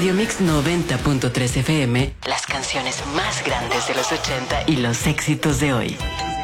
Radio Mix 90.3 FM, las canciones más grandes de los 80 y los éxitos de hoy.